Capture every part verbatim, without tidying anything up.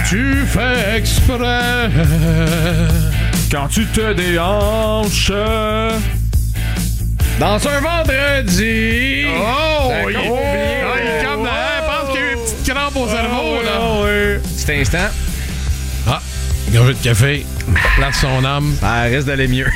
Tu fais exprès quand tu te déhanches dans un vendredi. Oh, Ça il, compte oh, bien. ah, il calme, hein, pense qu'il y a eu une petite crampe au cerveau. Oh, là. oh, oui. Cet instant, Ah, gorgée de café, place son âme. ça risque d'aller mieux.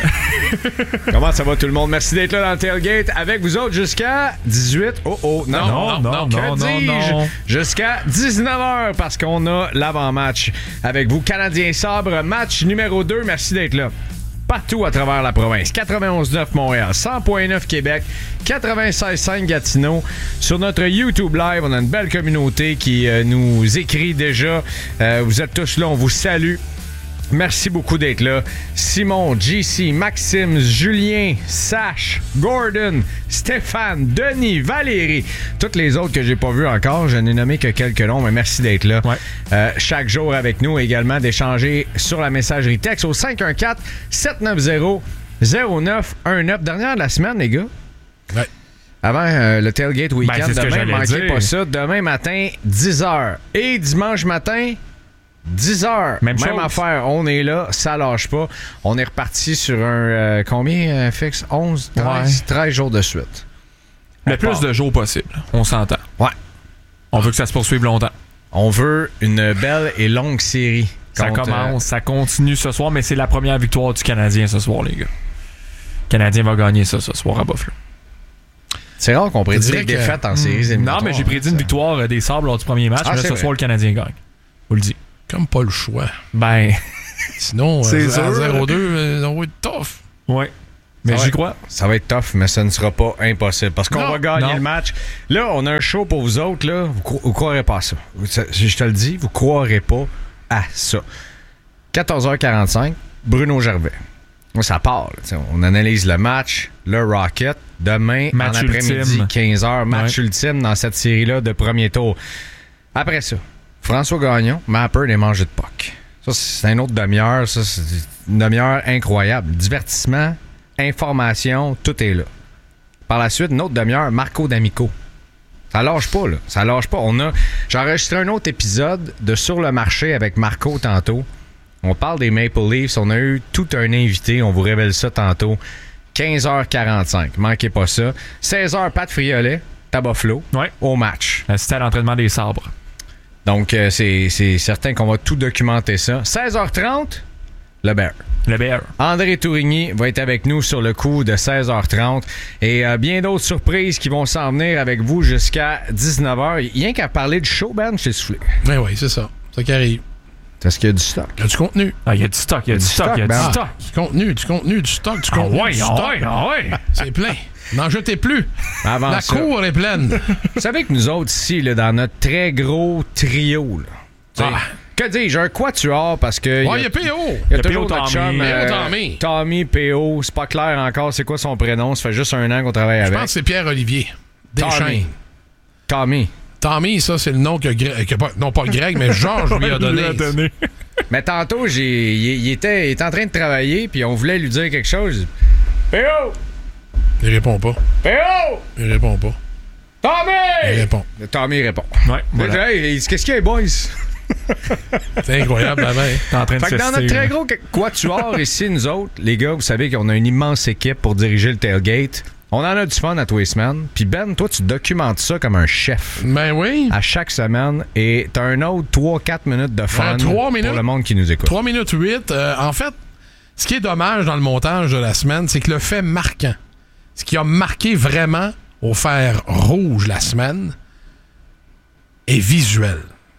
Comment ça va tout le monde? Merci d'être là dans le tailgate avec vous autres jusqu'à dix-huit. Oh oh, non, Non, non, que non, non, dis-je? non. Jusqu'à dix-neuf heures parce qu'on a l'avant-match avec vous. Canadiens Sabre, match numéro deux. Merci d'être là. Partout à travers la province. quatre-vingt-onze neuf Montréal, cent neuf Québec, quatre-vingt-seize cinq Gatineau. Sur notre YouTube Live, on a une belle communauté qui euh, nous écrit déjà. Euh, vous êtes tous là, on vous salue. Merci beaucoup d'être là. Simon, J C, Maxime, Julien, Sash, Gordon, Stéphane, Denis, Valérie, toutes les autres que j'ai pas vues encore. Je n'ai nommé que quelques noms, mais merci d'être là. Ouais. Euh, chaque jour avec nous également, d'échanger sur la messagerie texte au cinq un quatre sept neuf zéro zéro neuf un neuf. Dernière de la semaine, les gars. Ouais. Avant euh, le tailgate week-end, Ben, c'est ce que demain, j'allais manquez dire. pas ça. Demain matin, dix heures. Et dimanche matin, dix heures. Même Même chose. affaire. On est là, ça lâche pas. On est reparti sur un... euh, combien euh, fixe? onze, treize, treize jours de suite. le On plus part. de jours possible. On s'entend. Ouais. On veut que ça se poursuive longtemps. On veut une belle et longue série. Ça contre, commence, ça continue ce soir, mais c'est la première victoire du Canadien ce soir, les gars. Le Canadien va gagner ça ce soir à Buffalo. euh, c'est rare qu'on prédit dirais des que- défaites en séries Non, éliminatoires. mais j'ai prédit une victoire euh, des Sabres lors du premier match, Ah, mais là, c'est ce vrai. soir, le Canadien gagne. Vous le dis. Comme pas le choix. Ben, Sinon, C'est euh, à sûr. zéro deux, euh, on va être tough. ouais. Mais Ça va j'y être- crois. Ça va être tough, mais ça ne sera pas impossible. Parce qu'on Non, va gagner non. le match. Là, on a un show pour vous autres. Là. Vous, cro- vous croirez pas à ça. Vous- ça- Je te le dis, vous croirez pas à ça. quatorze heures quarante-cinq, Bruno Gervais. Moi, ça part. là. T'sais, on analyse le match, le Rocket. Demain, Match en après-midi, ultime. quinze heures, match Ouais. ultime dans cette série-là de premier tour. Après ça, François Gagnon, Mapper des mangés de puck. Ça, c'est une autre demi-heure. Ça, c'est une demi-heure incroyable. Divertissement, information, tout est là. Par la suite, une autre demi-heure, Marco D'Amico. Ça lâche pas, là. Ça lâche pas. On a... J'ai enregistré un autre épisode de Sur le marché avec Marco tantôt. On parle des Maple Leafs. On a eu tout un invité. On vous révèle ça tantôt. quinze heures quarante-cinq. Manquez pas ça. seize heures, Pat Friolet, Tabaflo, Ouais. au match. Euh, C'était à l'entraînement des Sabres. Donc, euh, c'est, c'est certain qu'on va tout documenter ça. seize heures trente, le Bear. Le Bear. André Tourigny va être avec nous sur le coup de seize heures trente. Et euh, bien d'autres surprises qui vont s'en venir avec vous jusqu'à dix-neuf heures. Rien qu'à parler du show, Ben, je t'ai soufflé. Mais oui, c'est ça. C'est ça qui arrive. Parce qu'il y a du stock. Il y a du contenu. Ah, il y a du stock, il y a du stock, il y a du ben. stock. Du contenu, du contenu, du stock, du Ah contenu. ouais, du ah stock. ouais, ah ouais. C'est plein. N'en jetez plus. Avant La ça, cour est pleine. vous savez que nous autres ici, là, dans notre très gros trio, là, t'sais, Ah. que dis-je, un quatuor parce que... Ouais, il y a P O. Il y a Le toujours P O notre Tommy. chum, P O euh, Tommy. Tommy, P O. C'est pas clair encore c'est quoi son prénom. Ça fait juste un an qu'on travaille Je avec. pense que c'est Pierre-Olivier Deschaines. Tommy. Tommy, ça, c'est le nom que, Greg, que pas, non pas Greg, mais Georges lui a donné. Il lui a donné. Mais tantôt, j'ai, il, il était, il était en train de travailler, puis on voulait lui dire quelque chose. P O! Il répond pas. P O! Il répond pas. Tommy! Il répond. Tommy répond. Ouais, voilà. Hey, il dit, qu'est-ce qu'il y a, boys? C'est incroyable, la veille. T'es en train de Fait que dans fester, notre très là. gros quatuor ici, nous autres, les gars, vous savez qu'on a une immense équipe pour diriger le tailgate. On en a du fun à tous les semaines. Puis Ben, toi, tu documentes ça comme un chef Ben oui. à chaque semaine. Et t'as un autre trois quatre minutes de fun Euh, trois minutes. pour le monde qui nous écoute. trois minutes huit. Euh, en fait, ce qui est dommage dans le montage de la semaine, c'est que le fait marquant, ce qui a marqué vraiment au fer rouge la semaine, est visuel.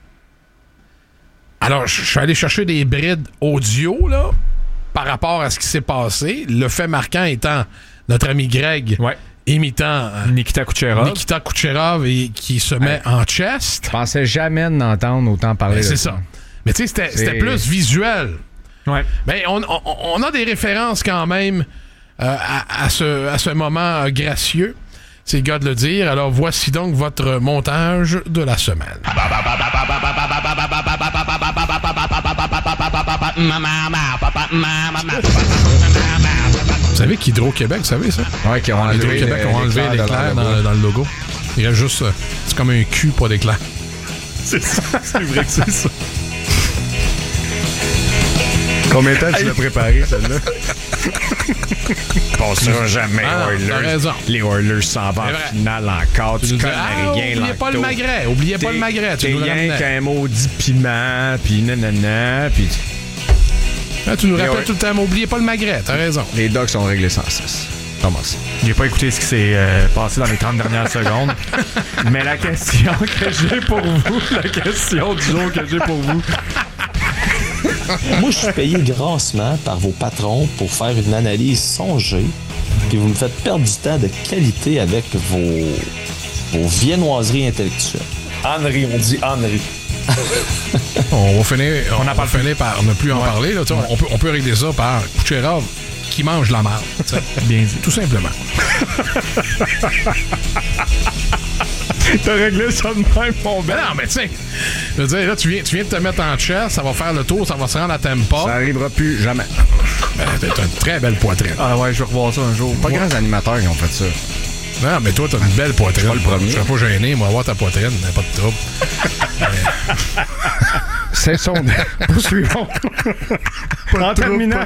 Alors, je suis allé chercher des brides audio, là, par rapport à ce qui s'est passé. Le fait marquant étant notre ami Greg Ouais. imitant euh, Nikita Kucherov. Nikita Kucherov et qui se met en chest. Je pensais jamais d'entendre autant parler Ben, de c'est ça. ça. Mais tu sais, c'était, c'était C'est- plus visuel. Ouais. Ben, on, on- on a des références quand même euh, à, à ce, à ce moment euh, gracieux. C'est le gars de le dire. Alors, voici donc votre montage de la semaine. Vous savez qu'Hydro-Québec, vous savez ça? Ouais, qui ont enlevé Hydro-Québec le- ont enlevé l'éclair de l'éclair leur dans, logo. le- dans le logo. Il reste juste... euh, c'est comme un cul, pas d'éclair. C'est ça. C'est vrai que c'est ça. Combien de temps tu l'as préparé, celle-là? Passera jamais, Ah non, Oilers. t'as raison. Les Oilers s'en vont C'est en vrai. finale encore. Tu, Tu nous connais dis, ah, rien, oubliez pas le Lanctot. magret. Oubliez pas T'es- le magret. Tu T'es nous le rien ramenais. qu'un maudit piment, puis nanana, puis... Ah, tu nous Mais rappelles ouais. tout le temps, mais oubliez pas le magret. T'as raison. Les Dogs sont réglés sans cesse. Thomas. J'ai pas écouté ce qui s'est euh, passé dans les trente dernières secondes. Mais la question que j'ai pour vous, la question du jour que j'ai pour vous, Moi, je suis payé grassement par vos patrons pour faire une analyse songée, puis vous me faites perdre du temps de qualité avec vos, vos viennoiseries intellectuelles. Henri, on dit Henri. On va finir, on, On en va parle finir par ne plus en parler. Là, tu sais, on, peut, on peut régler ça par Kucherov qui mange la marde. tu sais. bien dit. Tout simplement. T'as réglé ça de même, mon Mais ben. non, mais tu sais, je veux dire, là, tu viens, tu viens de te mettre en chest, ça va faire le tour, ça va se rendre à Tampa. Ça arrivera plus jamais. Ben, t'as une très belle poitrine. Ah ouais, je vais revoir ça un jour. Pas grands animateurs qui ont fait ça. Non, mais toi, t'as une belle poitrine. Pas le premier. Je serais pas gêné, moi, voir ta poitrine, mais pas de trouble. C'est son... Poursuivons. En terminant.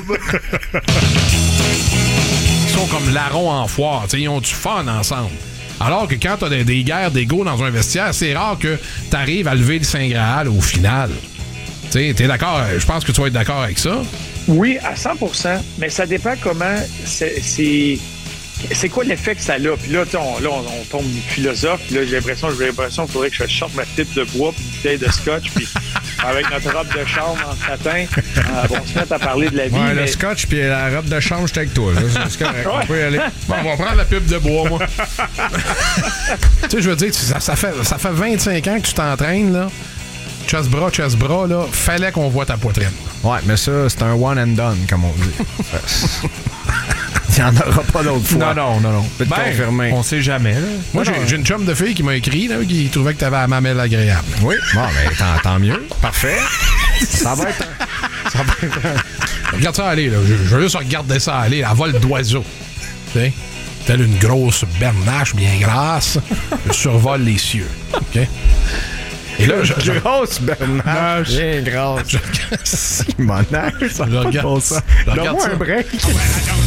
Ils sont comme larrons en foire, tu sais, ils ont du fun ensemble. Alors que quand t'as des, des guerres d'ego dans un vestiaire, c'est rare que t'arrives à lever le Saint Graal au final. Tu sais, t'es d'accord? Je pense que tu vas être d'accord avec ça. Oui, à cent pour cent, mais ça dépend comment c'est... c'est... C'est quoi l'effet que ça a? Puis là, on, là on, on tombe philosophe. Puis là, j'ai l'impression, j'ai l'impression qu'il faudrait que je sorte ma pipe de bois puis une bouteille de scotch. Puis avec notre robe de chambre en satin, euh, on va se mettre à parler de la vie. Ouais, mais... le scotch puis la robe de chambre, j'étais avec toi. Là. C'est correct. On peut y aller. Bon, on va prendre la pipe de bois, moi. Tu sais, je veux dire, ça, ça, fait, ça fait vingt-cinq ans que tu t'entraînes, là. Chest-bras, chest-bras, là. Fallait qu'on voit ta poitrine. Ouais, mais ça, c'est un one and done, comme on dit. Il n'y en aura pas d'autre fois. Non, non, non, non. Peux te Ben, confirmer. on sait jamais, là. Moi, j'ai, j'ai une chum de fille qui m'a écrit, là, qui trouvait que t'avais la mamelle agréable. Oui. Bon, ben, tant, tant mieux. Parfait. Ça va être un... Ça va être un... Regarde ça aller, là. Je, je veux juste regarder ça aller, la vol d'oiseau. Tu sais? Telle une grosse bernache bien grasse, je survole les cieux. OK? Et là, je, je, Grosse bernache. Bien grosse. je, Simonache. Ça je n'a pas de regarde bon sens. je regarde Donne-moi ça. un break.